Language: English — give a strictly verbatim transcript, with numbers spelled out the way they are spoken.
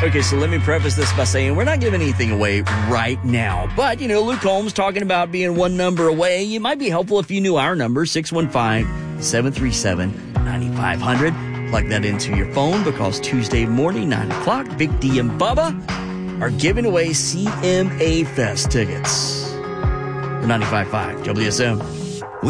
Okay, so let me preface this by saying we're not giving anything away right now. But, you know, Luke Holmes talking about being one number away. It might be helpful if you knew our number, six one five, seven three seven, nine five zero zero. Plug that into your phone because Tuesday morning, nine o'clock, Big D and Bubba are giving away C M A Fest tickets. ninety-five point five W S M.